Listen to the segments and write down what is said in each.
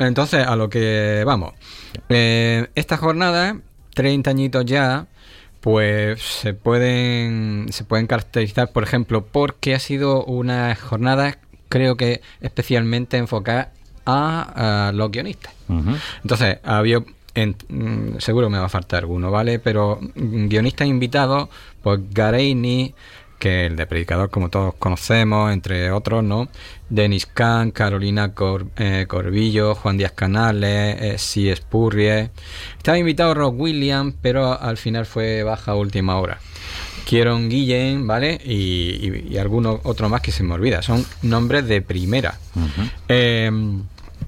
entonces a lo que vamos. Esta jornada, 30 añitos ya, pues se pueden caracterizar, por ejemplo, porque ha sido una jornada, creo que especialmente enfocada a los guionistas. Uh-huh. Entonces, había... seguro me va a faltar alguno, ¿vale? Pero guionistas invitados, pues Gareini, que el de Predicador, como todos conocemos, entre otros, ¿no? Dennis Kahn, Carolina Corbillo, Juan Díaz Canales, C. Spurrier. Estaba invitado Rob Williams, pero al final fue baja a última hora. Kieron Guillen, ¿vale? Y algunos otros más que se me olvida. Son nombres de primera. Uh-huh.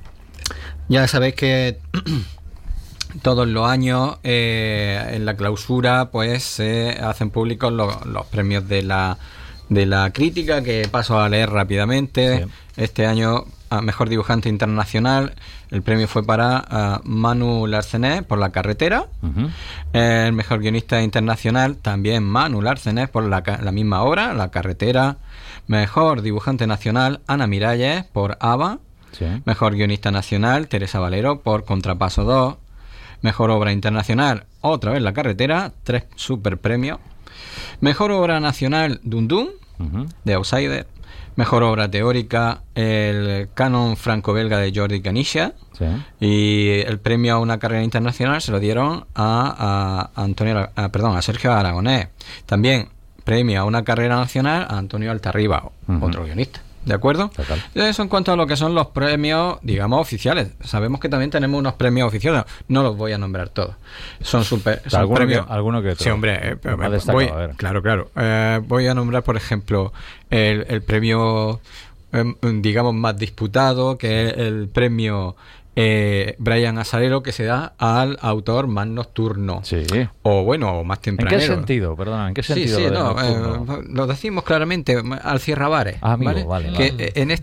Ya sabéis que todos los años en la clausura pues se hacen públicos los premios de la crítica, que paso a leer rápidamente. Sí. Este año a Mejor Dibujante Internacional el premio fue para Manu Larsenet por La Carretera. Uh-huh. El Mejor Guionista Internacional también Manu Larsenet por la misma obra, La Carretera. Mejor Dibujante Nacional Ana Miralles por Ava. Sí. Mejor Guionista Nacional Teresa Valero por Contrapaso 2. Mejor Obra Internacional, otra vez La Carretera, 3 super premios. Mejor Obra Nacional, Dun Dun, uh-huh, de Outsider. Mejor Obra Teórica, el Canon franco-belga de Jordi Canicia. Sí. Y el premio a una carrera internacional se lo dieron a Sergio Aragonés. También premio a una carrera nacional a Antonio Altarriba, uh-huh, otro guionista. ¿De acuerdo? Total. Eso en cuanto a lo que son los premios, digamos, oficiales. Sabemos que también tenemos unos premios oficiales. No los voy a nombrar todos. Son premios. ¿Alguno que otro? Sí, hombre. Claro. Voy a nombrar, por ejemplo, el premio, digamos, más disputado, que es el premio Brian Azzarello, que se da al autor más nocturno. Sí. O más tempranero. ¿En qué sentido? Perdona, ¿en qué sentido? Sí, lo decimos claramente, al Cierrabares. Amigo, ¿vale? Que en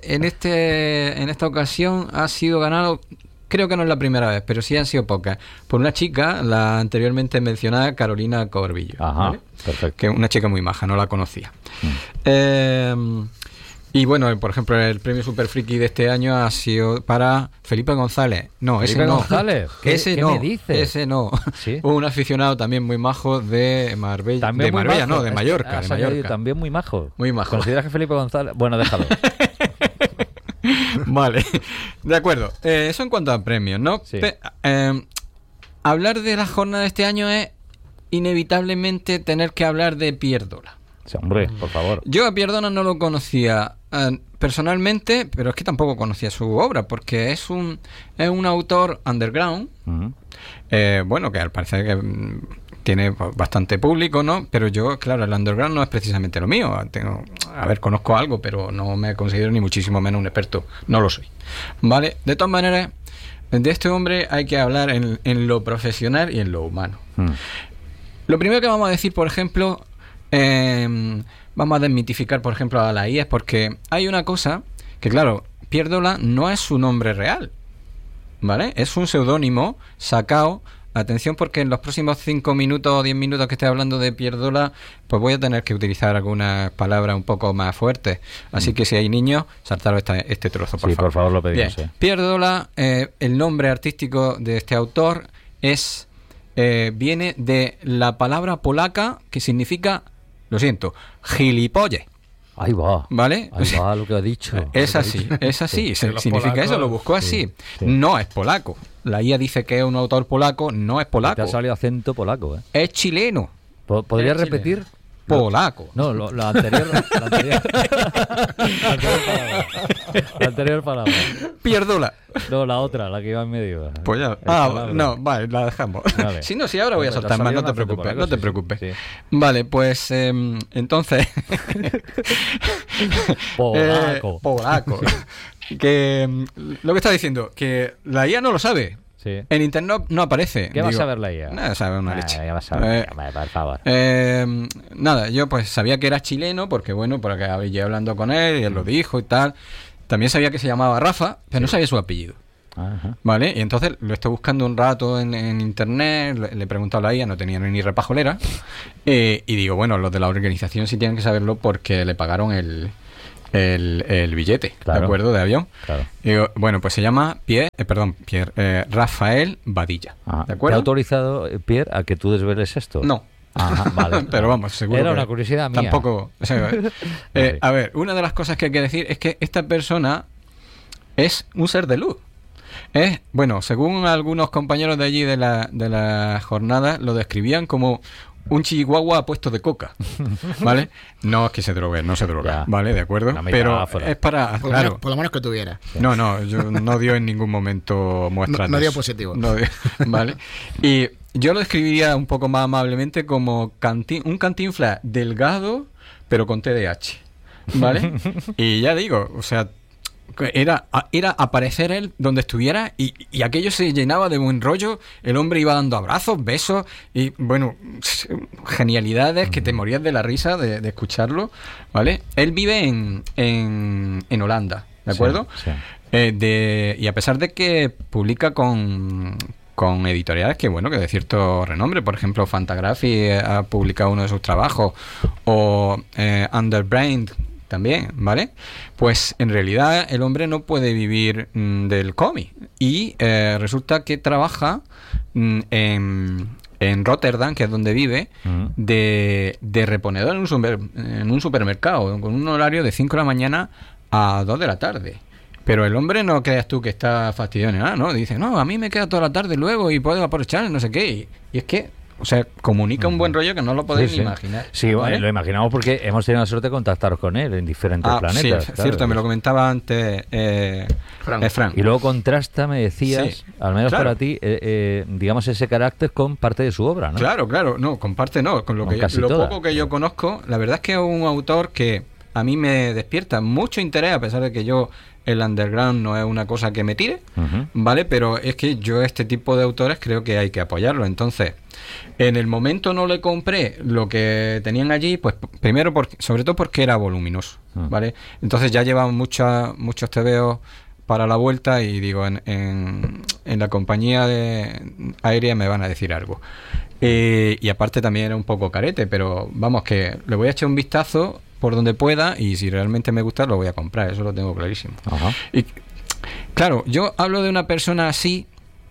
esta ocasión ha sido ganado, creo que no es la primera vez, pero sí han sido pocas, por una chica, la anteriormente mencionada Carolina Corbillo. Ajá, ¿vale? Perfecto. Que es una chica muy maja, no la conocía. Y bueno, por ejemplo, el premio Super Friki de este año ha sido para Felipe González. No, ¿Felipe ese no. González? Ese ¿Qué no. me dices? Ese no. ¿Sí? Un aficionado también muy majo de Marbella. De Marbella, no, de Mallorca. También muy majo. Muy majo. ¿Consideras que Felipe González? Bueno, déjalo. Vale. De acuerdo. Eso en cuanto a premios, ¿no? Sí. Hablar de la jornada de este año es inevitablemente tener que hablar de Pierdona. Sí, hombre, por favor. Yo a Pierdona no lo conocía personalmente, pero es que tampoco conocía su obra, porque es un autor underground, uh-huh, que al parecer que tiene bastante público, ¿no? Pero yo, claro, el underground no es precisamente lo mío. Conozco algo, pero no me considero ni muchísimo menos un experto. No lo soy. ¿Vale? De todas maneras, de este hombre hay que hablar en lo profesional y en lo humano. Lo primero que vamos a decir, por ejemplo, vamos a desmitificar, por ejemplo, a la IA, porque hay una cosa que, claro, Pierdona no es su nombre real, ¿vale? Es un seudónimo sacado. Atención, porque en los próximos 5 minutos o 10 minutos que esté hablando de Pierdona, pues voy a tener que utilizar algunas palabras un poco más fuertes. Así que si hay niños, saltaros este trozo, por favor. Sí, por favor, lo pedimos. Bien. Pierdona, el nombre artístico de este autor viene de la palabra polaca que significa, lo siento, gilipollas. Ahí va. ¿Vale? Ahí va lo que ha dicho. Es así. Sí. Significa polacos, eso, lo buscó así. Sí. No es polaco. La IA dice que es un autor polaco, no es polaco. Te ha salido acento polaco, ¿eh? Es chileno. ¿Podrías repetir? Polaco. No, la anterior. La anterior palabra. Pierdona. No, la otra, la que iba en medio. Pues ya. No, vale, la dejamos. Vale. Si ahora voy a soltar más, no te preocupes. No te preocupes. Sí. Vale, pues entonces. Polaco. Que lo que está diciendo, que la IA no lo sabe. Sí. En internet no aparece. ¿Qué va a saber la IA? Nada, sabe una leche. Ya vas a ver, por favor. Nada, yo pues sabía que era chileno, porque porque había hablando con él y él lo dijo y tal. También sabía que se llamaba Rafa, pero no sabía su apellido. Ajá. ¿Vale? Y entonces lo estoy buscando un rato en internet, le he preguntado a la IA, no tenía ni repajolera. Y digo, bueno, los de la organización sí tienen que saberlo porque le pagaron el billete, Claro. ¿de acuerdo? De avión. Claro. Digo, bueno, pues se llama Rafael Badilla, Ajá. ¿de ¿Te ha acuerdo? autorizado, Pierre, a que tú desveles esto? No. Ajá, vale. Pero vamos, seguro Era que una curiosidad mía. tampoco, o sea, Vale. a ver, una de las cosas que hay que decir es que esta persona es un ser de luz. Es, bueno, según algunos compañeros de allí de la jornada, lo describían como un chihuahua puesto de coca, ¿vale? No es que se drogue, no se droga, Ya. ¿vale? De acuerdo. Una Pero metáfora. es para, claro. Por lo menos que tuviera. No, no dio en ningún momento muestras No de dio eso. positivo. No dio- ¿vale? Y yo lo describiría un poco más amablemente como un cantinflas delgado, pero con TDAH, ¿vale? Y ya digo, o sea, era aparecer él donde estuviera y aquello se llenaba de buen rollo, el hombre iba dando abrazos, besos y, bueno, genialidades que te morías de la risa de escucharlo, ¿vale? Él vive en Holanda, ¿de acuerdo? Sí. Y a pesar de que publica con editoriales que, bueno, que de cierto renombre, por ejemplo, Fantagraphy ha publicado uno de sus trabajos, o Underbrain también, ¿vale? Pues en realidad el hombre no puede vivir del cómic y resulta que trabaja en Rotterdam, que es donde vive, de reponedor en un supermercado, con un horario de 5 de la mañana a 2 de la tarde. Pero el hombre no creas tú que está fastidiado ni nada, ¿no? Dice, no, a mí me queda toda la tarde luego y puedo aprovechar, no sé qué. Y es que, o sea, comunica un buen rollo que no lo podéis Sí, ni sí. imaginar. Sí, ¿vale? lo imaginamos porque hemos tenido la suerte de contactar con él en diferentes planetas. Sí, es claro. cierto, me lo comentaba antes Frank. Frank. Y luego contrasta, me decías, Sí, al menos claro. para ti, digamos, ese carácter con parte de su obra, ¿no? Claro, no, comparte no. Con lo Con que casi lo toda. poco que yo conozco, la verdad es que es un autor que a mí me despierta mucho interés, a pesar de que yo el underground no es una cosa que me tire, Ujú. ¿vale? Pero es que yo este tipo de autores creo que hay que apoyarlo. Entonces, en el momento no le compré lo que tenían allí, pues primero, sobre todo porque era voluminoso, ¿vale? Entonces ya llevan muchos tebeos para la vuelta y digo, en la compañía aérea me van a decir algo. Y aparte también era un poco carete, pero vamos, que le voy a echar un vistazo por donde pueda y si realmente me gusta lo voy a comprar, eso lo tengo clarísimo. Ajá. Y claro, yo hablo de una persona así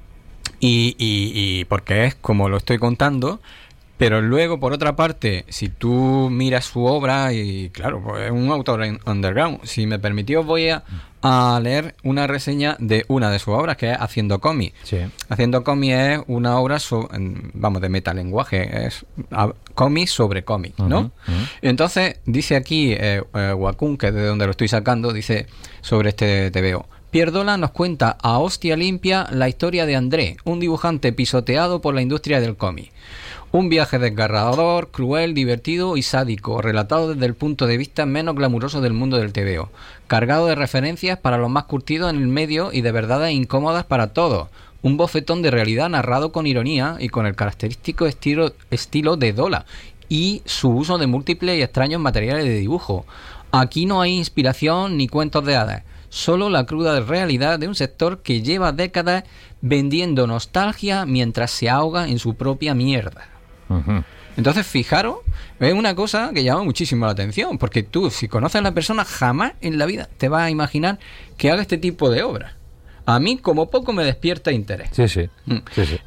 y porque es como lo estoy contando, pero luego por otra parte, si tú miras su obra y claro, pues es un autor underground, si me permitió voy a leer una reseña de una de sus obras que es Haciendo cómic. Sí. Haciendo cómic es una obra de metalenguaje, es cómic sobre cómic, ¿no? Ujú, ujú. Entonces dice aquí Wakun, que es de donde lo estoy sacando, dice sobre este TVO. Pierdola nos cuenta a hostia limpia la historia de André, un dibujante pisoteado por la industria del cómic. Un viaje desgarrador, cruel, divertido y sádico, relatado desde el punto de vista menos glamuroso del mundo del TVO, cargado de referencias para los más curtidos en el medio y de verdades incómodas para todos. Un bofetón de realidad narrado con ironía y con el característico estilo de Dola y su uso de múltiples y extraños materiales de dibujo. Aquí no hay inspiración ni cuentos de hadas, solo la cruda realidad de un sector que lleva décadas vendiendo nostalgia mientras se ahoga en su propia mierda. Ujú. Entonces, fijaros, es una cosa que llama muchísimo la atención, porque tú, si conoces a la persona, jamás en la vida te vas a imaginar que haga este tipo de obra. A mí, como poco, me despierta interés. Sí, sí. Mm. Sí, sí.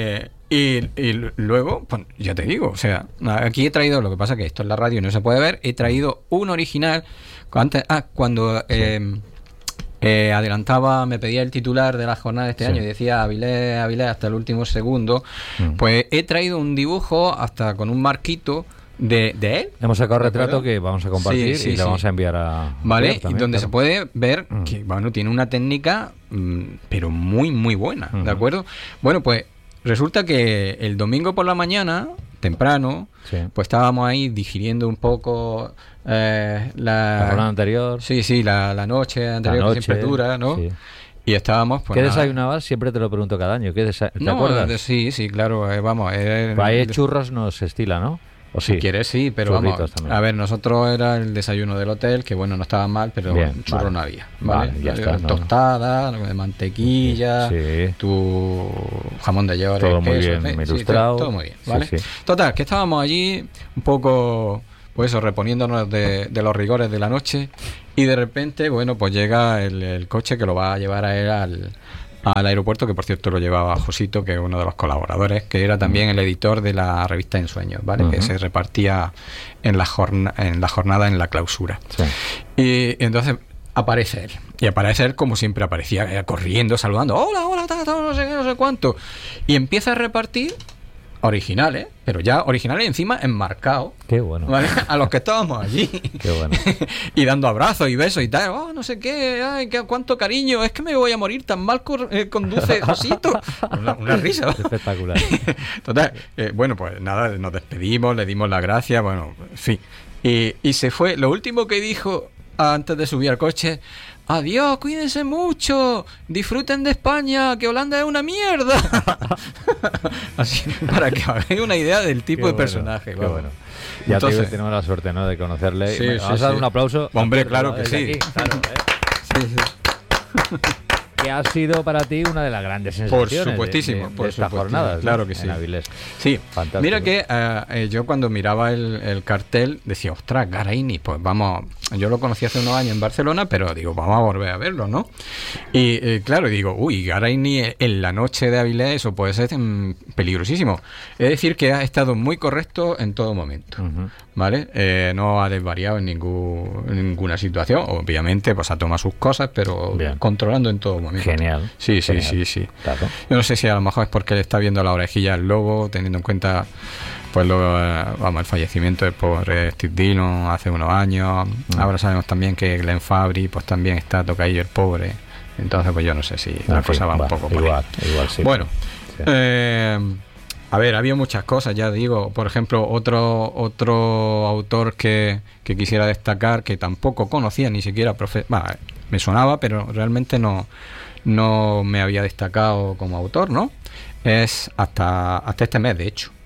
Y luego, pues ya te digo, o sea, aquí he traído, lo que pasa que esto en la radio no se puede ver, he traído un original. Cuando adelantaba, me pedía el titular de la jornada de este Sí. año y decía Avilés, Avilés hasta el último segundo, pues he traído un dibujo hasta con un marquito de él. Hemos sacado ¿De retrato acuerdo? que vamos a compartir Sí, y le sí. vamos a enviar a... ¿Vale? Pierre también, y donde claro. se puede ver que, bueno, tiene una técnica, pero muy, muy buena, ¿de acuerdo? Bueno, pues resulta que el domingo por la mañana, temprano, Sí. pues estábamos ahí digiriendo un poco La jornada anterior. Sí, la noche anterior, La que siempre noche, dura, ¿no? sí. Y estábamos... Pues, ¿Qué nada. desayunabas? Siempre te lo pregunto cada año. ¿Te No, acuerdas? sí, claro, vamos. Ahí churros no se estila, ¿no? ¿O sí? Si quieres, sí, pero Churritos vamos. también. A ver, nosotros era el desayuno del hotel, que bueno, no estaba mal, pero Bien, churro vale. no había. ¿Vale? Vale, ya está, no, tostada, de mantequilla, Sí. tu jamón de york, Todo muy queso, bien sí, ilustrado. todo muy bien, Sí, ¿vale? sí. Total, que estábamos allí un poco pues eso, reponiéndonos de los rigores de la noche, y de repente, bueno, pues llega el coche que lo va a llevar a él al aeropuerto, que por cierto lo llevaba Josito, que es uno de los colaboradores, que era también el editor de la revista Ensueños, ¿vale? Que se repartía en la jornada, en la clausura. Sí. Y entonces aparece él. Y aparece él como siempre aparecía, corriendo, saludando, hola, no sé qué, no sé cuánto. Y empieza a repartir originales, pero ya originales encima enmarcados. Qué bueno. ¿Vale? A los que estábamos allí. Qué bueno. Y dando abrazos y besos y tal. No sé qué, ay, cuánto cariño, es que me voy a morir, tan mal conduce Josito. Una risa. Espectacular. Total, bueno, pues nada, nos despedimos, le dimos las gracias, bueno, en fin. Y se fue. Lo último que dijo antes de subir al coche: adiós, cuídense mucho, disfruten de España, que Holanda es una mierda. Así, para que hagáis una idea del tipo de personaje. Qué bueno. Ya entonces, tenemos la suerte, ¿no?, de conocerle. Sí, vamos a dar un aplauso. Hombre, claro que sí. Aquí, claro, sí. Que ha sido para ti una de las grandes sensaciones por supuestísimo, de estas jornadas. Claro que sí. En Avilés. Sí, fantástico. Mira que yo cuando miraba el cartel decía, ostras, Garaini, pues vamos, yo lo conocí hace unos años en Barcelona, pero digo, vamos a volver a verlo, ¿no? Y claro, digo, Garaini en la noche de Avilés, eso puede ser peligrosísimo. Es decir, que ha estado muy correcto en todo momento, ¿vale? No ha desvariado en ninguna situación, obviamente, pues ha tomado sus cosas, pero bien, controlando en todo momento. Genial. Sí. Claro. Yo no sé si a lo mejor es porque le está viendo la orejilla al lobo, teniendo en cuenta pues el fallecimiento del pobre Steve Dillon hace unos años. Ahora sabemos también que Glenn Fabry pues también está tocadillo el pobre. Entonces pues yo no sé si la cosa va un poco por igual sí. Bueno, sí. A ver, había muchas cosas, ya digo. Por ejemplo, otro autor que quisiera destacar, que tampoco conocía, ni siquiera me sonaba, pero realmente no me había destacado como autor, ¿no? Es hasta este mes, de hecho.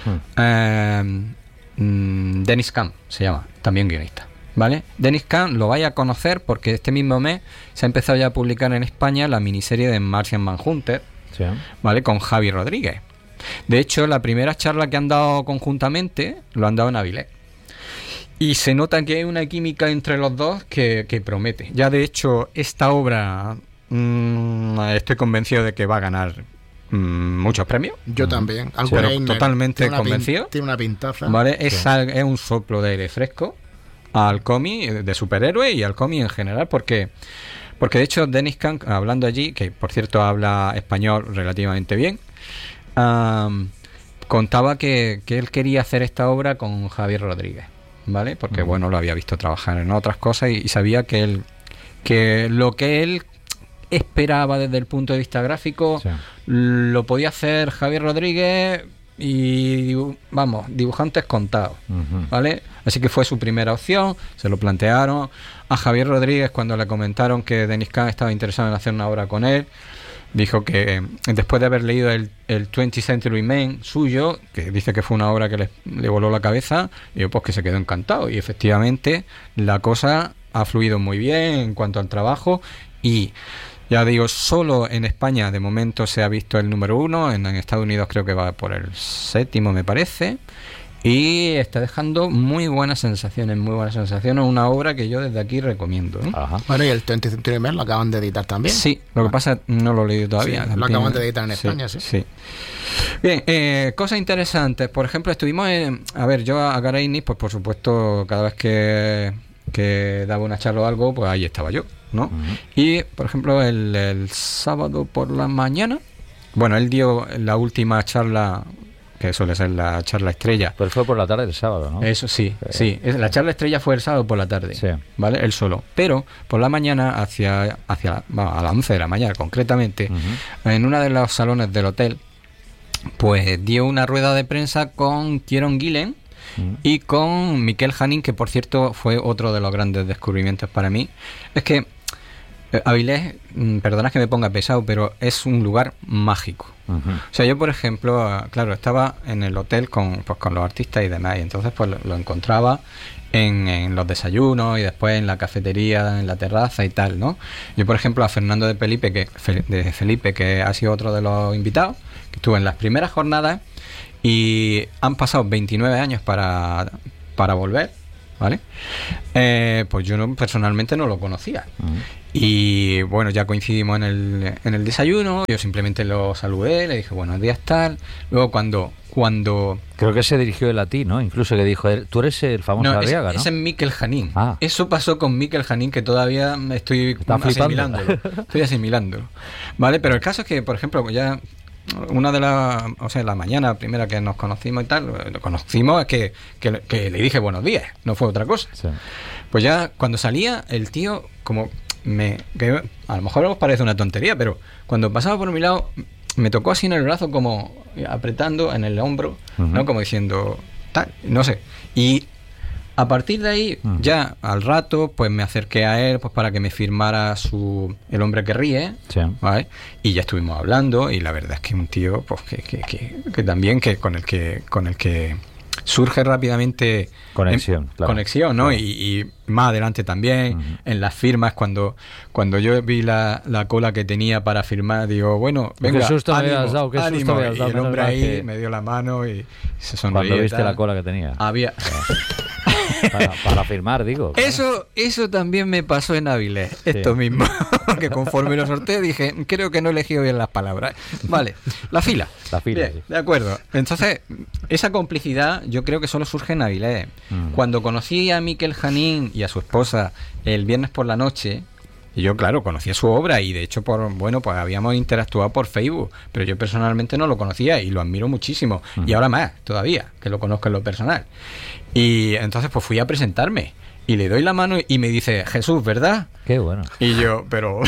Dennis Kahn se llama, también guionista, ¿vale? Dennis Kahn lo vaya a conocer porque este mismo mes se ha empezado ya a publicar en España la miniserie de Martian Manhunter, sí, ¿vale? Con Javi Rodríguez. De hecho, la primera charla que han dado conjuntamente lo han dado en Avilés. Y se nota que hay una química entre los dos que promete. Ya de hecho, esta obra estoy convencido de que va a ganar muchos premios. Yo también. Pero totalmente convencido. Tiene una pintaza. ¿Vale? Es un soplo de aire fresco al cómic de superhéroes y al cómic en general, porque de hecho Dennis Kahn, hablando allí, que por cierto habla español relativamente bien, contaba que él quería hacer esta obra con Javier Rodríguez, ¿vale? Porque bueno, lo había visto trabajar en otras cosas y sabía que lo que él esperaba desde el punto de vista gráfico lo podía hacer Javier Rodríguez y dibujantes contados, ¿vale? Así que fue su primera opción, se lo plantearon a Javier Rodríguez cuando le comentaron que Dennis Kahn estaba interesado en hacer una obra con él. Dijo que después de haber leído el 20th Century Man suyo, que dice que fue una obra que le voló la cabeza, y pues que se quedó encantado. Y efectivamente la cosa ha fluido muy bien en cuanto al trabajo. Y ya digo, solo en España de momento se ha visto el número 1, en Estados Unidos creo que va por el 7º, me parece. Y está dejando muy buenas sensaciones, una obra que yo desde aquí recomiendo, ¿no? Ajá. Bueno, y el 20th Century Man lo acaban de editar también. Sí, lo que pasa es que no lo he leído todavía. Sí, lo acaban de editar en España, sí. Bien, cosas interesantes. Por ejemplo, estuvimos yo a Garaini, pues por supuesto, cada vez que daba una charla o algo, pues ahí estaba yo, ¿no? Y, por ejemplo, el sábado por la mañana, bueno, él dio la última charla, que suele ser la charla estrella. Pero fue por la tarde del sábado, ¿no? Eso sí. La charla estrella fue el sábado por la tarde, ¿vale? Él solo. Pero por la mañana, a las 11 de la mañana concretamente, en uno de los salones del hotel, pues dio una rueda de prensa con Kieron Gillen y con Miquel Janín, que por cierto fue otro de los grandes descubrimientos para mí. Es que Avilés, perdonad que me ponga pesado, pero es un lugar mágico. O sea, yo por ejemplo, claro, estaba en el hotel con los artistas y demás, y entonces pues lo encontraba en los desayunos y después en la cafetería, en la terraza y tal, ¿no? Yo por ejemplo a Fernando de Felipe, que ha sido otro de los invitados, que estuvo en las primeras jornadas y han pasado 29 años para volver, ¿vale? Pues yo personalmente no lo conocía. Y bueno, ya coincidimos en el desayuno, yo simplemente lo saludé, le dije buenos días, tal. Luego cuando creo que se dirigió él a ti, ¿no? Incluso que dijo, tú eres el famoso Arriaga, ¿no? Ese es Mikel Janín. Ah. Eso pasó con Mikel Janín, que todavía estoy asimilándolo. ¿Vale? Pero el caso es que, por ejemplo, ya una de la mañana primera que nos conocimos y tal, lo conocimos, es que le dije buenos días, no fue otra cosa. Sí. Pues ya cuando salía, el tío, que a lo mejor os parece una tontería, pero cuando pasaba por mi lado, me tocó así en el brazo, como apretando en el hombro, ¿no? Como diciendo, tal, no sé. Y a partir de ahí, ya al rato, pues me acerqué a él, pues para que me firmara El hombre que ríe, sí. ¿vale? Y ya estuvimos hablando, y la verdad es que un tío, pues que también con el que surge rápidamente conexión, ¿no? Claro. Y más adelante también, en las firmas, cuando yo vi la cola que tenía para firmar, digo, bueno, venga, qué susto ánimo, me habías dado, qué susto me habías dado. Y el hombre ahí me dio la mano y se sonreía. Cuando viste la cola que tenía. Había... Para firmar, digo. Claro. Eso también me pasó en Avilés, esto mismo. Que conforme lo sorteé dije, creo que no he elegido bien las palabras. Vale, la fila. Bien, sí. de acuerdo. Entonces, esa complicidad yo creo que solo surge en Avilés. Cuando conocí a Mikel Janín y a su esposa el viernes por la noche, y yo, claro, conocía su obra y de hecho, pues habíamos interactuado por Facebook, pero yo personalmente no lo conocía y lo admiro muchísimo. Y ahora más, todavía, que lo conozco en lo personal. Y entonces, pues fui a presentarme y le doy la mano y me dice, Jesús, ¿verdad? Qué bueno. Y yo, pero...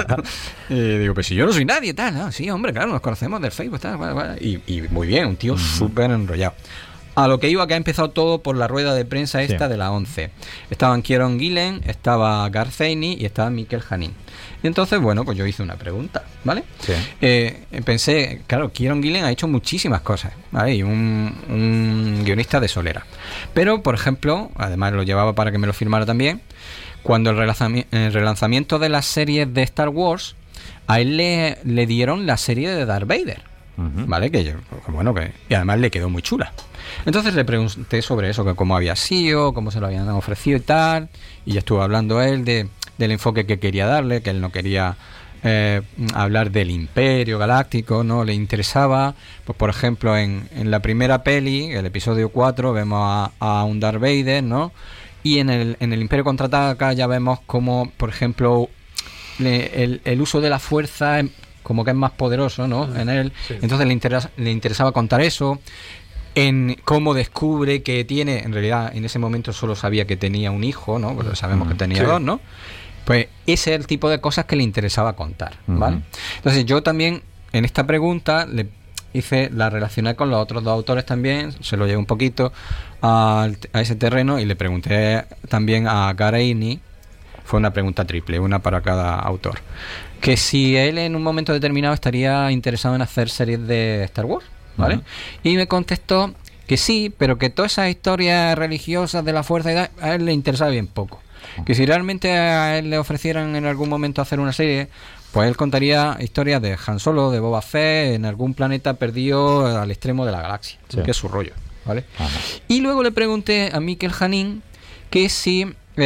y digo, pues si yo no soy nadie, tal, ¿no? Sí, hombre, claro, nos conocemos del Facebook, tal, y muy bien, un tío súper enrollado. A lo que iba, que ha empezado todo por la rueda de prensa esta de la 11. Estaban Kieron Gillen, estaba Garceini y estaba Mikel Janín. Y entonces, bueno, pues yo hice una pregunta, ¿vale? Sí. Pensé, claro, Kieron Gillen ha hecho muchísimas cosas, ¿vale? Y un guionista de solera. Pero, por ejemplo, además lo llevaba para que me lo firmara también, cuando el relanzamiento de las series de Star Wars, a él le dieron la serie de Darth Vader, ¿vale? Y además le quedó muy chula. Entonces le pregunté sobre eso, que cómo había sido, cómo se lo habían ofrecido y tal, y ya estuvo hablando él del enfoque que quería darle, que él no quería hablar del Imperio Galáctico, no le interesaba. Pues por ejemplo, en la primera peli, el episodio 4, vemos a un Darth Vader, ¿no? Y en el Imperio Contraataca ya vemos como, por ejemplo, el uso de la fuerza como que es más poderoso, ¿no? En él. Sí. Entonces le interesaba contar eso. En cómo descubre que tiene, en realidad en ese momento solo sabía que tenía un hijo, ¿no? Pero sabemos que tenía dos, ¿no? Pues ese es el tipo de cosas que le interesaba contar, ¿vale? Entonces yo también en esta pregunta la relacioné con los otros dos autores también, se lo llevé un poquito a ese terreno y le pregunté también a Garceini, fue una pregunta triple, una para cada autor, que si él en un momento determinado estaría interesado en hacer series de Star Wars, ¿vale? Y me contestó que sí, pero que todas esas historias religiosas de la fuerza y tal, a él le interesaba bien poco. Que si realmente a él le ofrecieran en algún momento hacer una serie, pues él contaría historias de Han Solo, de Boba Fett, en algún planeta perdido al extremo de la galaxia, que es su rollo, ¿vale? Y luego le pregunté a Mikel Janín que si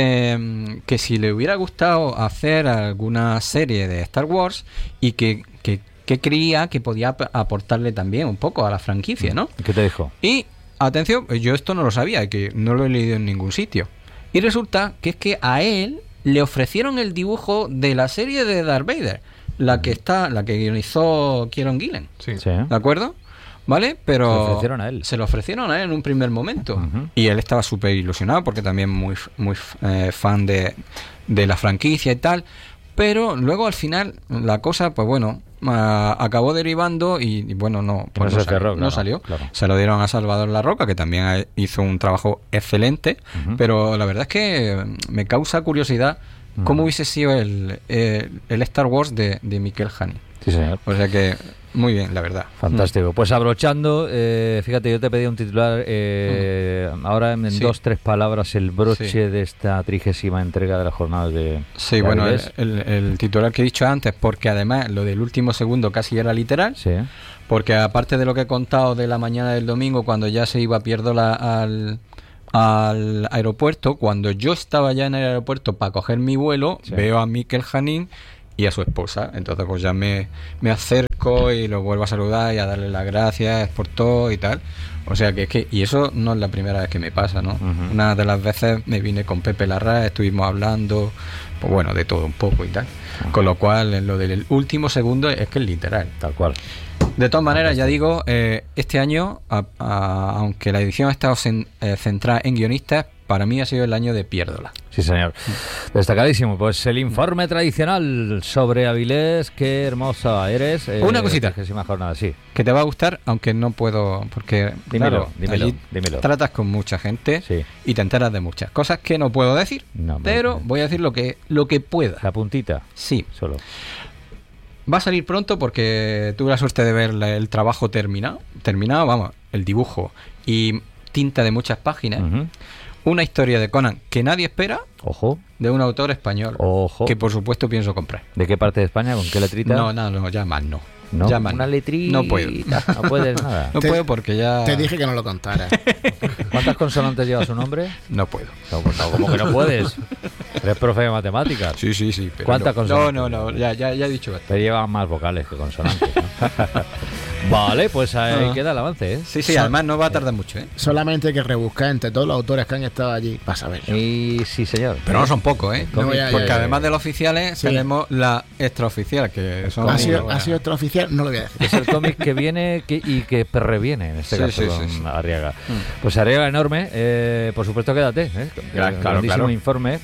le hubiera gustado hacer alguna serie de Star Wars y que creía que podía aportarle también un poco a la franquicia, ¿no? ¿Qué te dijo? Y, atención, yo esto no lo sabía, que no lo he leído en ningún sitio. Y resulta que es que a él le ofrecieron el dibujo de la serie de Darth Vader, la que guionizó Kieron Gillen. Sí. ¿De acuerdo? ¿Vale? Pero se lo ofrecieron a él. Se lo ofrecieron a él en un primer momento. Y él estaba súper ilusionado porque también muy fan de la franquicia y tal. Pero luego al final la cosa, pues bueno, acabó derivando y bueno, no salió. Claro. Se lo dieron a Salvador Larroca, que también hizo un trabajo excelente, pero la verdad es que me causa curiosidad cómo hubiese sido el Star Wars de Mikel Janín. Sí, señor. O sea que muy bien, la verdad. Fantástico. Pues abrochando, fíjate, yo te pedí un titular, ahora en 2-3 palabras, el broche de esta 30ª entrega de la jornada de... Sí, bueno, el titular que he dicho antes, porque además lo del último segundo casi era literal, porque aparte de lo que he contado de la mañana del domingo, cuando ya se iba Pierdola al aeropuerto, cuando yo estaba ya en el aeropuerto para coger mi vuelo, veo a Mikel Janín y a su esposa. Entonces pues ya me acerco y lo vuelvo a saludar y a darle las gracias por todo y tal. O sea que es que, y eso no es la primera vez que me pasa, ¿no? Una de las veces me vine con Pepe Larraz, estuvimos hablando, pues bueno, de todo un poco y tal. Con lo cual, en lo del último segundo es que es literal. Tal cual. De todas maneras, ya digo, este año, aunque la edición ha estado centrada en guionistas, para mí ha sido el año de Piérdola. Sí, señor. Destacadísimo. Pues el informe tradicional sobre Avilés. Qué hermosa eres. Una cosita. Jornada, sí. Que te va a gustar, aunque no puedo, porque dímelo. Tratas con mucha gente y te enteras de muchas cosas que no puedo decir, pero voy a decir lo que pueda. La puntita. Sí. Solo. Va a salir pronto porque tuve la suerte de ver el trabajo terminado, vamos, el dibujo y tinta de muchas páginas. Una historia de Conan que nadie espera. Ojo. De un autor español. Ojo. Que por supuesto pienso comprar. ¿De qué parte de España? ¿Con qué letrita? No, ya más no. ¿No? Ya más una letrita. No puedo. No puedes nada. No puedo porque ya... Te dije que no lo contaras. ¿Cuántas consonantes lleva su nombre? No puedo. No, ¿cómo que no puedes? Eres profe de matemáticas. Sí. Pero ¿cuántas consonantes? No, ya he dicho esto. Te llevan más vocales que consonantes, ¿no? Vale, pues ahí queda el avance, ¿eh? Sí, además no va a tardar mucho, ¿eh? Solamente hay que rebuscar entre todos los autores que han estado allí para saberlo. Y sí, señor. Pero no son pocos, ¿eh? No, porque además de los oficiales tenemos la extraoficial, que son... ¿Ha sido extraoficial? No lo voy a decir. Es el cómic que viene y que reviene, en este caso, con Arriaga. Pues Arriaga enorme. Por supuesto, quédate, ¿eh? Grandísimo informe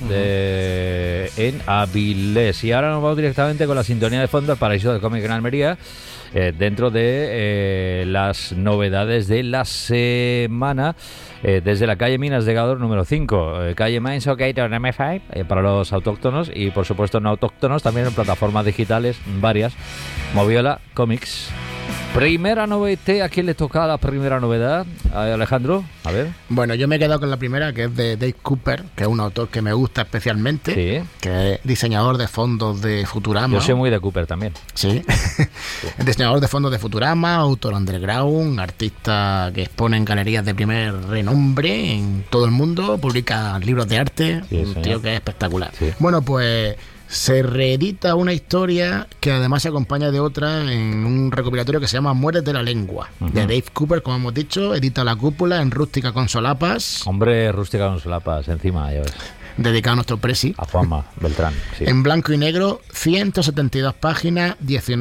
en Avilés. Y ahora nos vamos directamente con la sintonía de fondo al paraíso del cómic en Almería. Dentro de las novedades de la semana, desde la calle Minas de Gador número 5, calle Mines Gator M5 para los autóctonos y por supuesto no autóctonos, también en plataformas digitales varias. Moviola Comics. Primera novedad. ¿A quién le toca la primera novedad? ¿A Alejandro? A ver. Bueno, yo me he quedado con la primera, que es de Dave Cooper, que es un autor que me gusta especialmente, que es diseñador de fondos de Futurama. Yo soy muy de Cooper también. Sí. Diseñador de fondos de Futurama, autor underground, artista que expone en galerías de primer renombre en todo el mundo, publica libros de arte, un tío que es espectacular. Sí. Bueno, pues... se reedita una historia que además se acompaña de otra en un recopilatorio que se llama Muérete la lengua, de Dave Cooper, como hemos dicho. Edita La Cúpula en rústica con solapas. Hombre, rústica con solapas, encima, ya ves. Dedicado a nuestro presi. A Juanma Beltrán, sí. En blanco y negro, 172 páginas,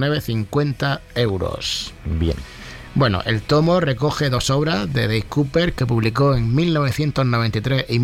19,50 euros. Bien. Bueno, el tomo recoge dos obras de Dave Cooper que publicó en 1993 y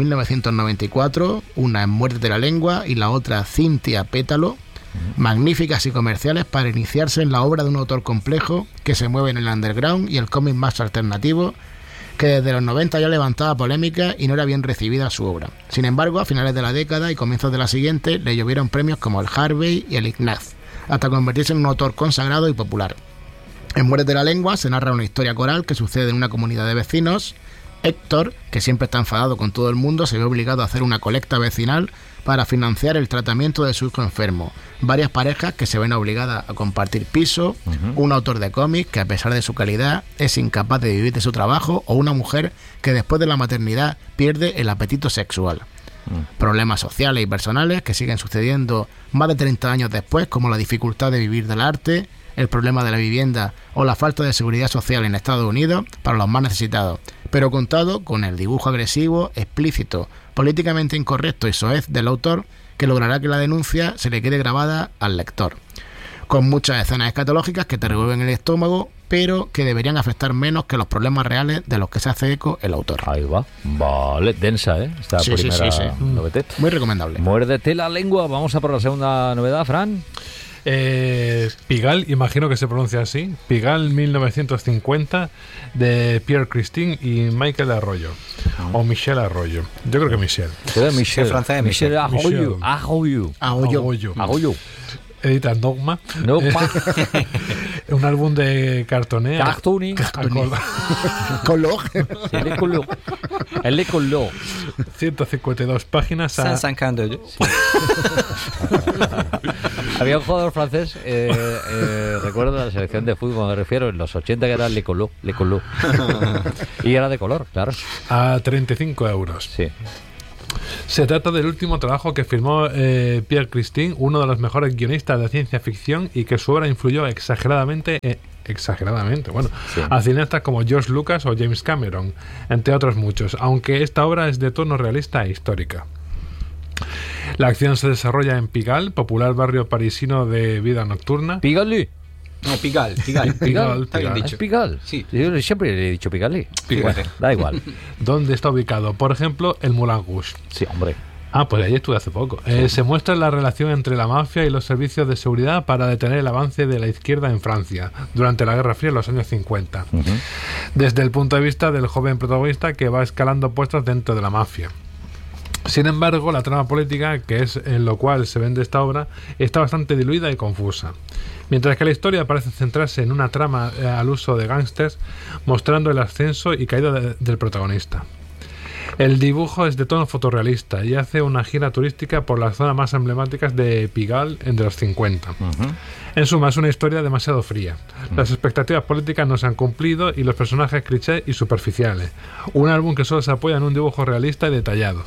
1994, una en Muérete la lengua y la otra Cintia Pétalo, magníficas y comerciales para iniciarse en la obra de un autor complejo que se mueve en el underground y el cómic más alternativo, que desde los 90 ya levantaba polémica y no era bien recibida su obra. Sin embargo, a finales de la década y comienzos de la siguiente le llovieron premios como el Harvey y el Ignaz, hasta convertirse en un autor consagrado y popular. En Muérete la lengua se narra una historia coral que sucede en una comunidad de vecinos. Héctor, que siempre está enfadado con todo el mundo, se ve obligado a hacer una colecta vecinal para financiar el tratamiento de su hijo enfermo. Varias parejas que se ven obligadas a compartir piso, un autor de cómics que a pesar de su calidad es incapaz de vivir de su trabajo, o una mujer que después de la maternidad pierde el apetito sexual. Problemas sociales y personales que siguen sucediendo más de 30 años después, como la dificultad de vivir del arte, el problema de la vivienda o la falta de seguridad social en Estados Unidos para los más necesitados, pero contado con el dibujo agresivo, explícito, políticamente incorrecto y soez del autor, que logrará que la denuncia se le quede grabada al lector. Con muchas escenas escatológicas que te revuelven el estómago, pero que deberían afectar menos que los problemas reales de los que se hace eco el autor. Ahí va. Vale, densa, ¿eh? Esta primera novedad. Muy recomendable. Muérdete la lengua. Vamos a por la segunda novedad, Fran. Pigalle, imagino que se pronuncia así. Pigalle 1950 de Pierre Christine y Michael Arroyo. O Michel Arroyo. Yo creo que Michel. Michel francés. Michel Arroyo. Arroyo. Editan Dogma. Un álbum de cartonea. Cartoni. Color. El de color. 152 páginas. Había un jugador francés, recuerdo la selección de fútbol, me refiero, en los 80, que era Le Colou. Y era de color, claro. A 35 euros. Sí. Se trata del último trabajo que firmó Pierre Christine, uno de los mejores guionistas de ciencia ficción, y que su obra influyó exageradamente, bueno, sí, a cineastas como George Lucas o James Cameron, entre otros muchos, aunque esta obra es de tono realista e histórica. La acción se desarrolla en Pigalle, popular barrio parisino de vida nocturna. ¿Pigalle? No, Pigalle. Está bien dicho. ¿Es Pigalle? Sí. Yo siempre le he dicho Pigalle. Pigalle. Da igual. ¿Dónde está ubicado? Por ejemplo, el Moulin Rouge. Sí, hombre. Pues allí estuve hace poco. Sí. Se muestra la relación entre la mafia y los servicios de seguridad para detener el avance de la izquierda en Francia durante la Guerra Fría en los años 50. Uh-huh. Desde el punto de vista del joven protagonista que va escalando puestos dentro de la mafia. Sin embargo, la trama política, que es en lo cual se vende esta obra, está bastante diluida y confusa. Mientras que la historia parece centrarse en una trama al uso de gángsters, mostrando el ascenso y caída del protagonista. El dibujo es de tono fotorrealista y hace una gira turística por las zonas más emblemáticas de Pigalle en los 50. Uh-huh. En suma, es una historia demasiado fría. Las expectativas políticas no se han cumplido y los personajes clichés y superficiales. Un álbum que solo se apoya en un dibujo realista y detallado.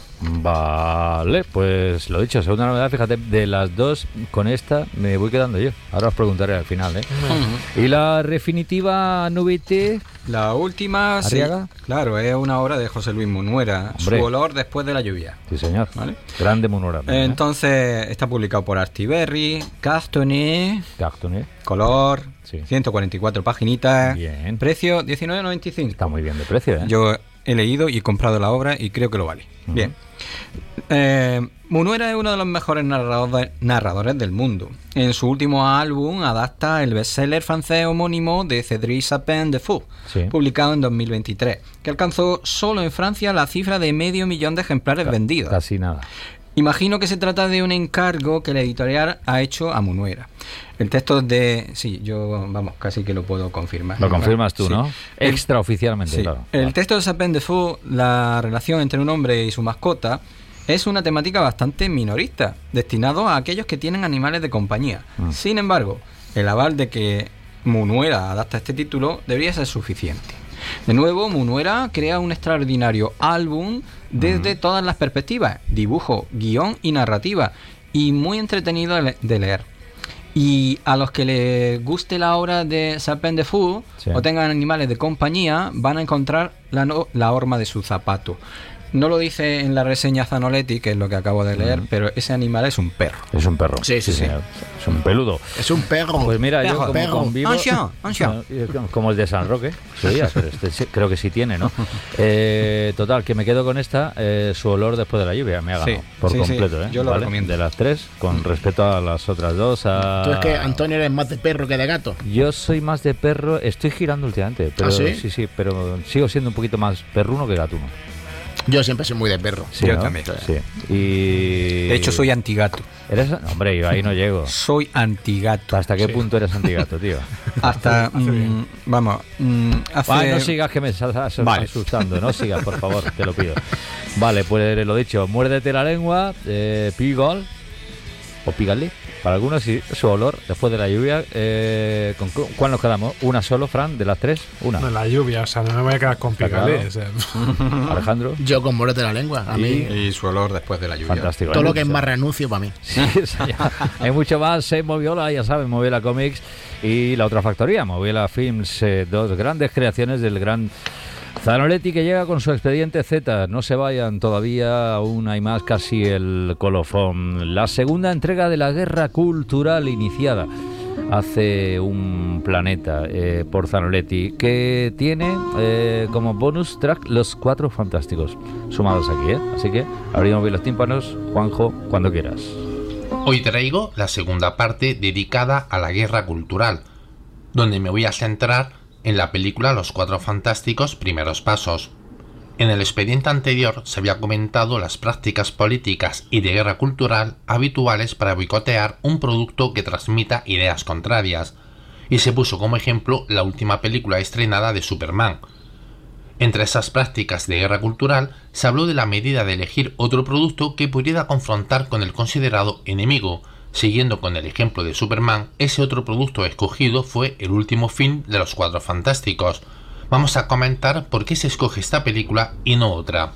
Vale, pues lo dicho, segunda novedad, fíjate, de las dos, con esta me voy quedando yo. Ahora os preguntaré al final, ¿eh? Uh-huh. Y la definitiva novité. La última, sí, claro, es una obra de José Luis Munuera, Hombre. Su olor después de la lluvia. Sí, señor. ¿Vale? Grande Munuera. Entonces, está publicado por Artiberri, Cartonné, color, sí. 144 paginitas. Bien. Precio 19,95. Está muy bien de precio, ¿eh? Yo he leído y he comprado la obra y creo que lo vale. Uh-huh. Bien. Munuera es uno de los mejores narradores del mundo. En su último álbum adapta el bestseller francés homónimo de Cédric Sapin de Fou, sí, publicado en 2023, que alcanzó solo en Francia la cifra de 500.000 de ejemplares vendidos. Casi nada. Imagino que se trata de un encargo que la editorial ha hecho a Munuera. El texto de... Sí, yo, vamos, casi que lo puedo confirmar. Lo confirmas tú, sí, ¿no? Extraoficialmente, sí, claro. El texto de Sapin de Fou, la relación entre un hombre y su mascota, es una temática bastante minorista, destinado a aquellos que tienen animales de compañía. Sin embargo, el aval de que Munuera adapta este título debería ser suficiente. De nuevo, Munuera crea un extraordinario álbum desde todas las perspectivas, dibujo, guión y narrativa, y muy entretenido de leer. Y a los que les guste la obra de Sapin de Fou, sí, o tengan animales de compañía, van a encontrar la horma de su zapato. No lo dice en la reseña Zanoletti, que es lo que acabo de leer, pero ese animal es un perro. Es un perro. Sí. Es un peludo. Es un perro. Pues mira, yo como convivo... Ancián. Como el de San Roque. Sí, pero este creo que sí tiene, ¿no? Total, que me quedo con esta. Su olor después de la lluvia me ha ganado por completo, ¿eh? Yo lo recomiendo. De las tres, con respecto a las otras dos. Tú es que, Antonio, eres más de perro que de gato. Yo soy más de perro. Estoy girando últimamente. Pero, ¿sí? Sí, pero sigo siendo un poquito más perruno que gatuno. Yo siempre soy muy de perro. Sí, yo ¿no? también. Sí. Y... De hecho, soy antigato. ¿Eres? Hombre, yo ahí no llego. Soy antigato. ¿Hasta qué punto eres antigato, tío? Hasta... vamos... no sigas, que me estás asustando. No sigas, por favor, te lo pido. Vale, pues lo dicho. Muérdete la lengua. Pigalle. O Pigalle. Para algunos, sí, su olor después de la lluvia. ¿Con cuál nos quedamos? ¿Una solo, Fran? ¿De las tres? Una. No, la lluvia, o sea, no me voy a quedar con Pigalle. Claro. O sea. Alejandro. Yo con Muérdete la lengua. A mí. Y su olor después de la lluvia. Fantástico. Todo lo que es más renuncio para mí. Sí, hay mucho más en Moviola, ya saben, Moviola Comics y la otra factoría, Moviola Films, dos grandes creaciones del gran Zanoletti, que llega con su expediente Z. No se vayan todavía, aún hay más, casi el colofón. La segunda entrega de la guerra cultural iniciada hace un planeta por Zanoletti, que tiene como bonus track Los Cuatro Fantásticos, sumados aquí, ¿eh? Así que abrimos los tímpanos, Juanjo, cuando quieras. Hoy traigo la segunda parte dedicada a la guerra cultural, donde me voy a centrar en la película Los Cuatro Fantásticos, Primeros Pasos. En el expediente anterior se había comentado las prácticas políticas y de guerra cultural habituales para boicotear un producto que transmita ideas contrarias, y se puso como ejemplo la última película estrenada de Superman. Entre esas prácticas de guerra cultural se habló de la medida de elegir otro producto que pudiera confrontar con el considerado enemigo, Siguiendo con el ejemplo de Superman, ese otro producto escogido fue el último film de los Cuatro Fantásticos. Vamos a comentar por qué se escoge esta película y no otra.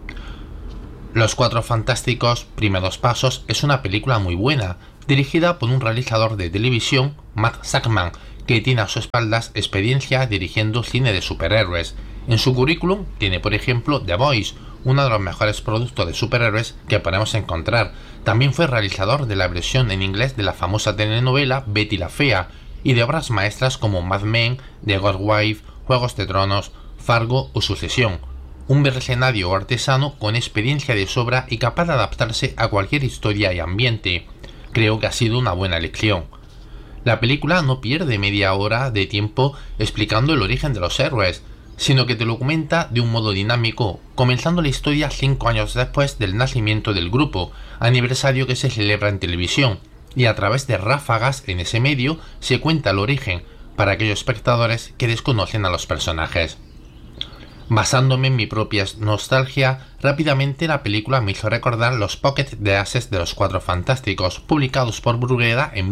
Los Cuatro Fantásticos, Primeros Pasos, es una película muy buena, dirigida por un realizador de televisión, Matt Shakman, que tiene a sus espaldas experiencia dirigiendo cine de superhéroes. En su currículum tiene, por ejemplo, The Boys, uno de los mejores productos de superhéroes que podemos encontrar. También fue realizador de la versión en inglés de la famosa telenovela Betty la Fea y de obras maestras como Mad Men, The Good Wife, Juegos de Tronos, Fargo o Sucesión. Un mercenario o artesano con experiencia de sobra y capaz de adaptarse a cualquier historia y ambiente. Creo que ha sido una buena elección. La película no pierde media hora de tiempo explicando el origen de los héroes, sino que te lo comenta de un modo dinámico, comenzando la historia 5 años después del nacimiento del grupo, aniversario que se celebra en televisión, y a través de ráfagas en ese medio se cuenta el origen, para aquellos espectadores que desconocen a los personajes. Basándome en mi propia nostalgia, rápidamente la película me hizo recordar los Pocket the Aces de los Cuatro Fantásticos, publicados por Bruguera en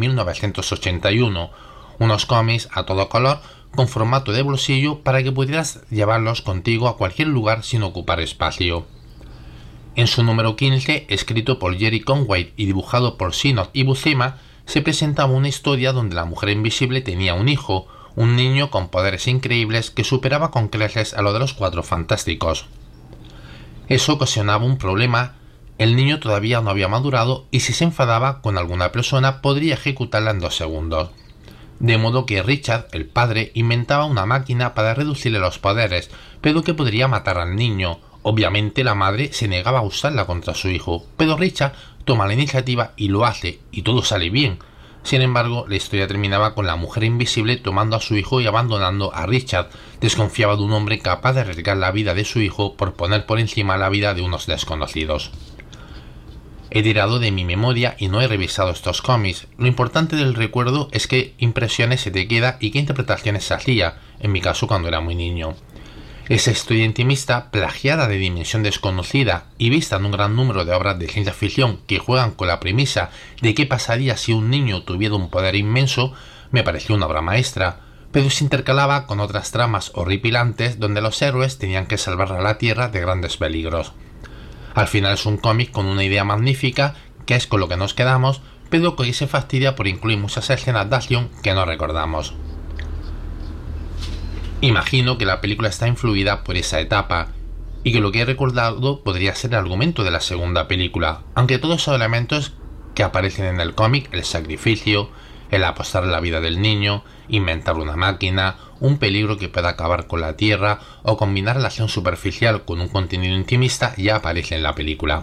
1981, unos cómics a todo color con formato de bolsillo para que pudieras llevarlos contigo a cualquier lugar sin ocupar espacio. En su número 15, escrito por Jerry Conway y dibujado por Sinnott y Buscema, se presentaba una historia donde la mujer invisible tenía un hijo, un niño con poderes increíbles que superaba con creces a lo de los Cuatro Fantásticos. Eso ocasionaba un problema: el niño todavía no había madurado y si se enfadaba con alguna persona podría ejecutarla en 2 segundos. De modo que Richard, el padre, inventaba una máquina para reducirle los poderes, pero que podría matar al niño. Obviamente la madre se negaba a usarla contra su hijo, pero Richard toma la iniciativa y lo hace, y todo sale bien. Sin embargo, la historia terminaba con la mujer invisible tomando a su hijo y abandonando a Richard. Desconfiaba de un hombre capaz de arriesgar la vida de su hijo por poner por encima la vida de unos desconocidos. He tirado de mi memoria y no he revisado estos cómics. Lo importante del recuerdo es qué impresiones se te queda y qué interpretaciones se hacía, en mi caso cuando era muy niño. Esa historia intimista, plagiada de dimensión desconocida y vista en un gran número de obras de ciencia ficción que juegan con la premisa de qué pasaría si un niño tuviera un poder inmenso, me pareció una obra maestra, pero se intercalaba con otras tramas horripilantes donde los héroes tenían que salvar a la Tierra de grandes peligros. Al final es un cómic con una idea magnífica, que es con lo que nos quedamos, pero que hoy se fastidia por incluir muchas escenas de acción que no recordamos. Imagino que la película está influida por esa etapa, y que lo que he recordado podría ser el argumento de la segunda película, aunque todos son elementos que aparecen en el cómic: el sacrificio, el apostar la vida del niño, inventar una máquina, un peligro que pueda acabar con la Tierra o combinar la acción superficial con un contenido intimista ya aparece en la película.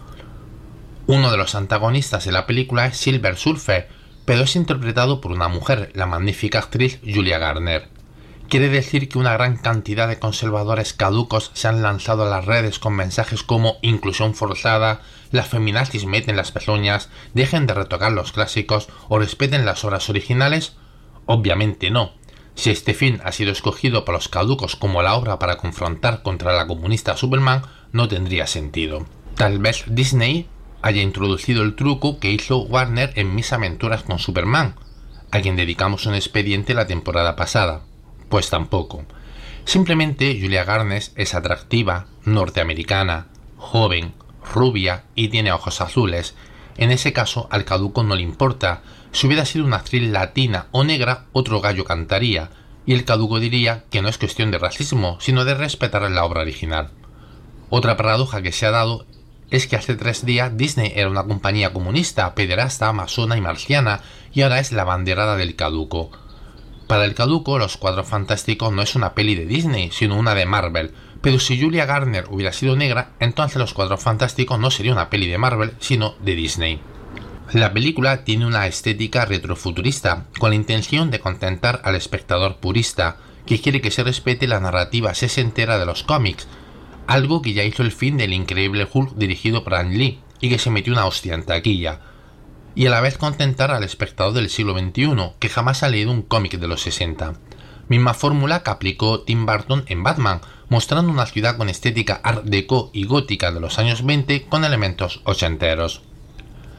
Uno de los antagonistas de la película es Silver Surfer, pero es interpretado por una mujer, la magnífica actriz Julia Garner. Quiere decir que una gran cantidad de conservadores caducos se han lanzado a las redes con mensajes como inclusión forzada, las feminazis meten las pezuñas, dejen de retocar los clásicos o respeten las obras originales. Obviamente no. Si este film ha sido escogido por los caducos como la obra para confrontar contra la comunista Superman, no tendría sentido. Tal vez Disney haya introducido el truco que hizo Warner en Mis aventuras con Superman, a quien dedicamos un expediente la temporada pasada. Pues tampoco. Simplemente Julia Garner es atractiva, norteamericana, joven, rubia y tiene ojos azules. En ese caso al caduco no le importa. Si hubiera sido una actriz latina o negra, otro gallo cantaría, y el caduco diría que no es cuestión de racismo, sino de respetar la obra original. Otra paradoja que se ha dado es que hace 3 días Disney era una compañía comunista, pederasta, masona y marciana, y ahora es la banderada del caduco. Para el caduco, Los Cuatro Fantásticos no es una peli de Disney, sino una de Marvel. Pero si Julia Garner hubiera sido negra, entonces Los Cuatro Fantásticos no sería una peli de Marvel, sino de Disney. La película tiene una estética retrofuturista, con la intención de contentar al espectador purista, que quiere que se respete la narrativa sesentera de los cómics, algo que ya hizo el fin del Increíble Hulk dirigido por Ang Lee, y que se metió una hostia en taquilla. Y a la vez contentar al espectador del siglo XXI, que jamás ha leído un cómic de los 60. Misma fórmula que aplicó Tim Burton en Batman, mostrando una ciudad con estética art déco y gótica de los años 20 con elementos ochenteros.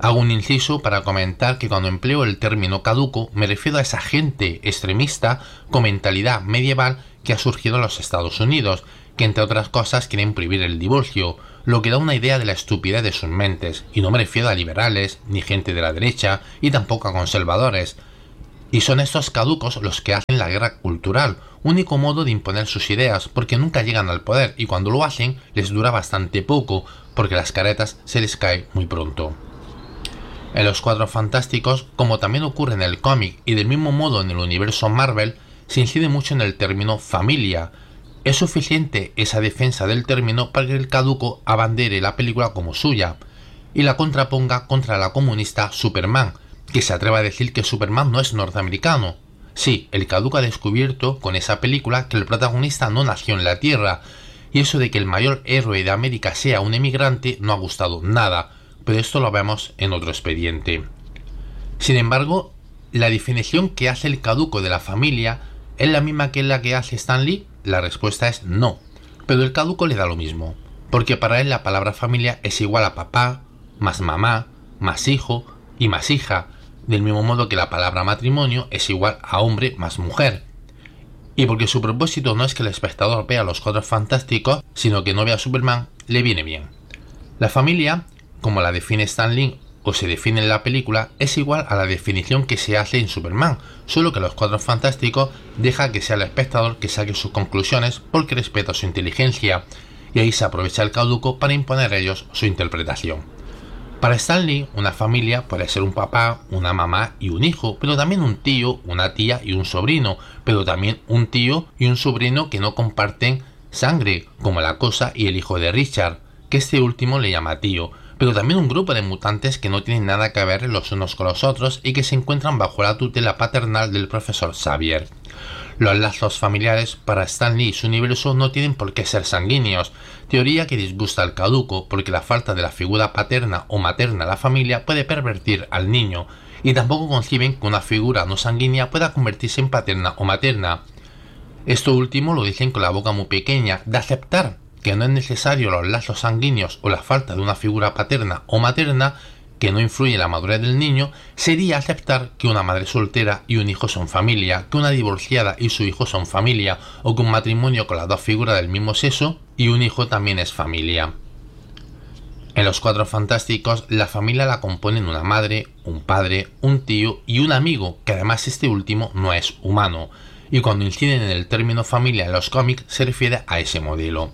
Hago un inciso para comentar que cuando empleo el término caduco me refiero a esa gente extremista con mentalidad medieval que ha surgido en los Estados Unidos, que entre otras cosas quieren prohibir el divorcio, lo que da una idea de la estupidez de sus mentes, y no me refiero a liberales, ni gente de la derecha, y tampoco a conservadores. Y son estos caducos los que hacen la guerra cultural, único modo de imponer sus ideas, porque nunca llegan al poder, y cuando lo hacen les dura bastante poco, porque las caretas se les caen muy pronto. En los Cuatro Fantásticos, como también ocurre en el cómic y del mismo modo en el universo Marvel, se incide mucho en el término familia. Es suficiente esa defensa del término para que el caduco abandere la película como suya y la contraponga contra la comunista Superman, que se atreva a decir que Superman no es norteamericano. Sí, el caduco ha descubierto con esa película que el protagonista no nació en la Tierra, y eso de que el mayor héroe de América sea un emigrante no ha gustado nada, pero esto lo vemos en otro expediente. Sin embargo, la definición que hace el caduco de la familia ¿es la misma que la que hace Stan Lee? La respuesta es no, pero el caduco le da lo mismo, porque para él la palabra familia es igual a papá, más mamá, más hijo y más hija, del mismo modo que la palabra matrimonio es igual a hombre más mujer. Y porque su propósito no es que el espectador vea a los Cuatro Fantásticos, sino que no vea a Superman, le viene bien. La familia, como la define Stan Lee o se define en la película, es igual a la definición que se hace en Superman, solo que los Cuatro Fantásticos deja que sea el espectador que saque sus conclusiones porque respeta su inteligencia, y ahí se aprovecha el caduco para imponer a ellos su interpretación. Para Stan Lee, una familia puede ser un papá, una mamá y un hijo, pero también un tío, una tía y un sobrino, pero también un tío y un sobrino que no comparten sangre, como la Cosa y el hijo de Richard, que este último le llama tío, pero también un grupo de mutantes que no tienen nada que ver los unos con los otros y que se encuentran bajo la tutela paternal del profesor Xavier. Los lazos familiares para Stan Lee y su universo no tienen por qué ser sanguíneos, teoría que disgusta al caduco porque la falta de la figura paterna o materna en la familia puede pervertir al niño, y tampoco conciben que una figura no sanguínea pueda convertirse en paterna o materna. Esto último lo dicen con la boca muy pequeña, de aceptar que no es necesario los lazos sanguíneos o la falta de una figura paterna o materna que no influye en la madurez del niño, sería aceptar que una madre soltera y un hijo son familia, que una divorciada y su hijo son familia, o que un matrimonio con las dos figuras del mismo sexo y un hijo también es familia. En los Cuatro Fantásticos, la familia la componen una madre, un padre, un tío y un amigo, que además este último no es humano, y cuando inciden en el término familia en los cómics se refiere a ese modelo.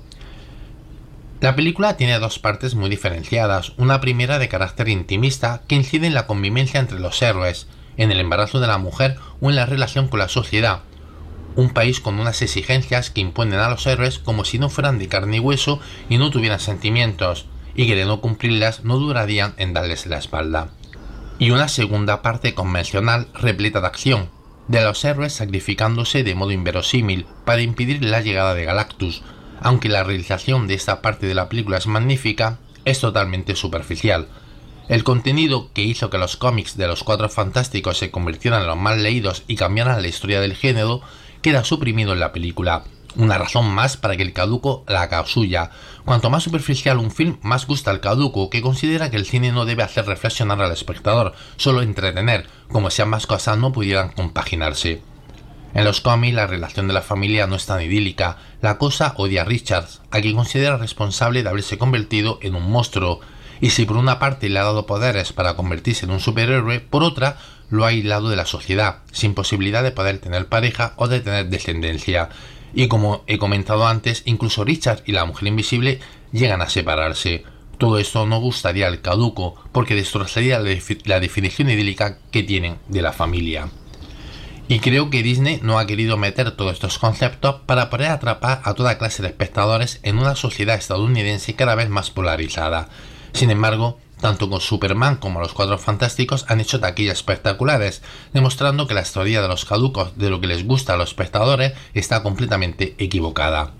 La película tiene dos partes muy diferenciadas, una primera de carácter intimista que incide en la convivencia entre los héroes, en el embarazo de la mujer o en la relación con la sociedad, un país con unas exigencias que imponen a los héroes como si no fueran de carne y hueso y no tuvieran sentimientos, y que de no cumplirlas no durarían en darles la espalda. Y una segunda parte convencional repleta de acción, de los héroes sacrificándose de modo inverosímil para impedir la llegada de Galactus. Aunque la realización de esta parte de la película es magnífica, es totalmente superficial. El contenido que hizo que los cómics de los Cuatro Fantásticos se convirtieran en los más leídos y cambiaran la historia del género queda suprimido en la película. Una razón más para que el caduco la haga suya. Cuanto más superficial un film, más gusta al caduco, que considera que el cine no debe hacer reflexionar al espectador, solo entretener, como si ambas cosas no pudieran compaginarse. En los cómics la relación de la familia no es tan idílica. La Cosa odia a Richards, a quien considera responsable de haberse convertido en un monstruo, y si por una parte le ha dado poderes para convertirse en un superhéroe, por otra lo ha aislado de la sociedad, sin posibilidad de poder tener pareja o de tener descendencia. Y como he comentado antes, incluso Richard y la Mujer Invisible llegan a separarse. Todo esto no gustaría al caduco, porque destrozaría la definición idílica que tienen de la familia. Y creo que Disney no ha querido meter todos estos conceptos para poder atrapar a toda clase de espectadores en una sociedad estadounidense cada vez más polarizada. Sin embargo, tanto con Superman como los Cuatro Fantásticos han hecho taquillas espectaculares, demostrando que la teoría de los caducos de lo que les gusta a los espectadores está completamente equivocada.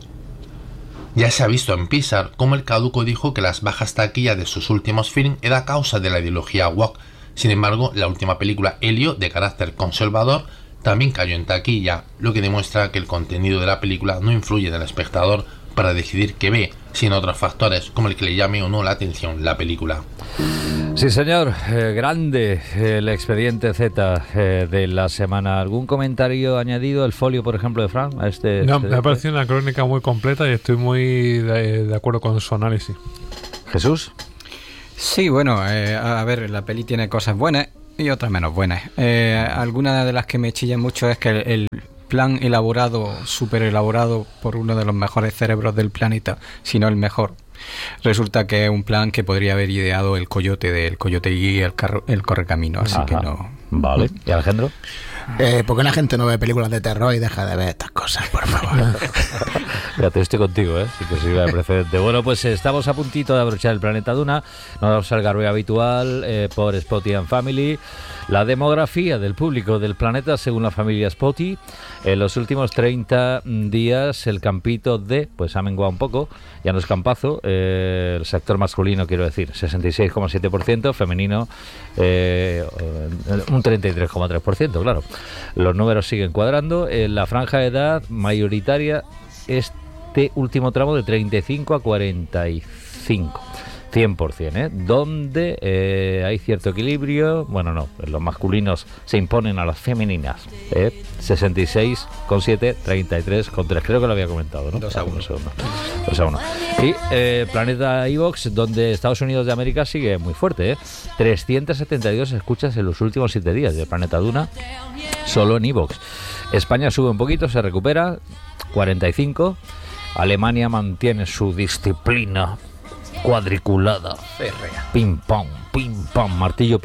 Ya se ha visto en Pixar cómo el caduco dijo que las bajas taquillas de sus últimos films era causa de la ideología woke. Sin embargo, la última película, Helio, de carácter conservador, también cayó en taquilla, lo que demuestra que el contenido de la película no influye en el espectador para decidir qué ve, sino otros factores como el que le llame o no la atención la película. Sí, señor. Grande el expediente Z de la semana. ¿Algún comentario añadido? El folio, por ejemplo, de Fran a este No, expediente? me ha parecido una crónica muy completa y estoy muy de acuerdo con su análisis. ¿Jesús? Sí, bueno, a ver, la peli tiene cosas buenas y otras menos buenas. Algunas de las que me chillan mucho es que el plan elaborado, súper elaborado por uno de los mejores cerebros del planeta, si no el mejor, resulta que es un plan que podría haber ideado el Coyote del Coyote y el Correcamino, así que no. Vale. ¿Y Alejandro? ¿Por qué la gente no ve películas de terror y deja de ver estas cosas, por favor? Fíjate, estoy contigo, sí que sirve de precedente. Bueno, pues estamos a puntito de abrochar el Planeta Duna. Nos vamos al garrote habitual por Spotty and Family. La demografía del público del planeta según la familia Spotty. En los últimos 30 días el campito pues ha menguado un poco. Ya no es campazo. El sector masculino, quiero decir, 66,7%. Femenino, un 33,3%, claro. Los números siguen cuadrando. En la franja de edad mayoritaria, este último tramo de 35 a 45. 100%, donde hay cierto equilibrio. Bueno, no, los masculinos se imponen a las femeninas, 66,7, 33,3, creo que lo había comentado, ¿no? 2-1. Y Planeta iVoox, donde Estados Unidos de América sigue muy fuerte, 372 escuchas en los últimos 7 días de Planeta Duna, solo en iVoox. España sube un poquito, se recupera, 45. Alemania mantiene su disciplina cuadriculada, férrea, pim pam, martillen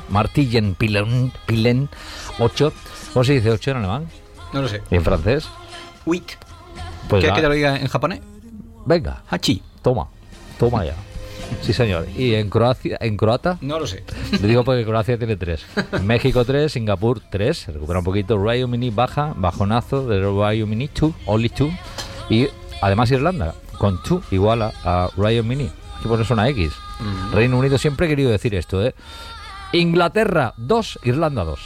pilén, 8. ¿Cómo se dice 8 en alemán? No lo sé. ¿Y en francés? Huit. Pues ¿Quieres que te lo diga en japonés? Venga, Hachi. toma ya. Sí, señor. ¿Y en croata? No lo sé. Le digo porque Croacia tiene 3. México 3, Singapur 3, se recupera un poquito. Rayo Mini baja, bajonazo de Rayo Mini 2, only 2. Y además Irlanda, con 2 igual a Rayo Mini. Hay que ponerse una X. Reino Unido, siempre he querido decir esto, Inglaterra 2, Irlanda 2.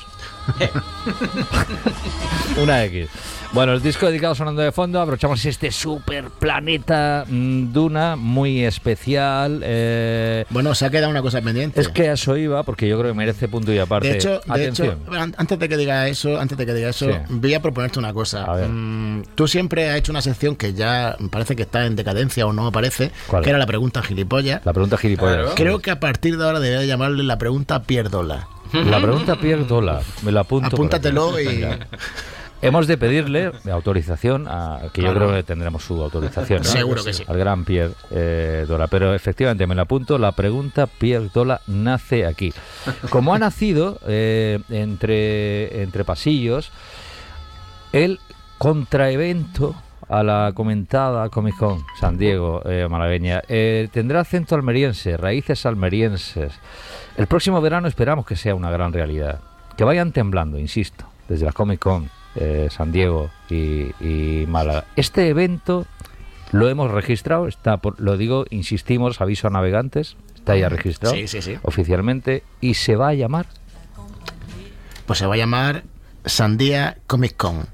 Una X. Bueno, el disco dedicado sonando de fondo, abrochamos este super planeta Duna, muy especial. Bueno, se ha quedado una cosa pendiente. Es que a eso iba, porque yo creo que merece punto y aparte. De hecho, antes de que diga eso, sí, voy a proponerte una cosa. A ver. Tú siempre has hecho una sección que ya parece que está en decadencia o no aparece, que era la pregunta gilipollas. La pregunta gilipollas. Claro. Creo que a partir de ahora debería llamarle la pregunta Pierdola. La pregunta Pierdola, me la apunto. Apúntatelo y... Hemos de pedirle autorización, que yo creo que tendremos su autorización, ¿no? Seguro que sí. Al gran Pierre Dola. Pero efectivamente, me la apunto, la pregunta Pierre Dola nace aquí. Como ha nacido entre pasillos, el contraevento a la comentada Comic Con San Diego malagueña tendrá acento almeriense, raíces almerienses. El próximo verano esperamos que sea una gran realidad. Que vayan temblando, insisto, desde la Comic Con San Diego y Málaga. Este evento lo hemos registrado, lo digo, insistimos, aviso a navegantes, está ya registrado sí. oficialmente, y se va a llamar... Pues se va a llamar Sandía Comic Con.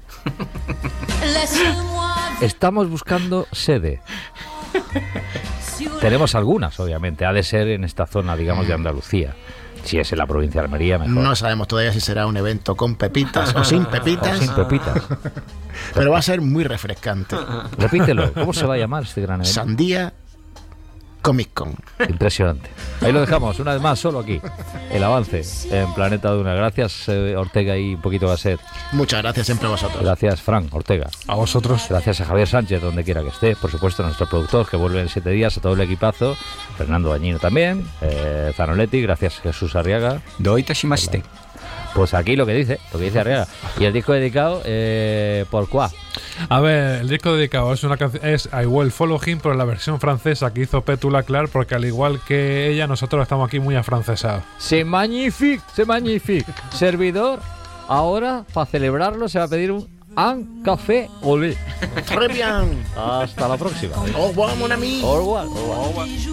Estamos buscando sede. Tenemos algunas, obviamente, ha de ser en esta zona, digamos, de Andalucía. Si es en la provincia de Almería, mejor. No sabemos todavía si será un evento con pepitas o sin pepitas. O sin pepitas. Pero va a ser muy refrescante. Repítelo. ¿Cómo se va a llamar este gran evento? Sandía Comic Con. Impresionante. Ahí lo dejamos, una vez más, solo aquí. El avance en Planeta Duna. Gracias, Ortega y un poquito Gasset. Muchas gracias siempre a vosotros. Gracias, Fran Ortega. A vosotros. Gracias a Javier Sánchez, donde quiera que esté. Por supuesto, a nuestro productor, que vuelve en 7 días, a todo el equipazo. Fernando Dañino también. Zanoletti, gracias Jesús Arriaga. Doita shimashite. Pues aquí lo que dice Arriaga. Y el disco dedicado, ¿por cuál? A ver, el disco dedicado es I Will Follow Him, pero en la versión francesa que hizo Petula Clark, porque al igual que ella, nosotros estamos aquí muy afrancesados. C'est magnifique. Servidor, ahora, para celebrarlo, se va a pedir un café au lait. Très bien. Hasta la próxima. Au revoir, mon ami. Au revoir.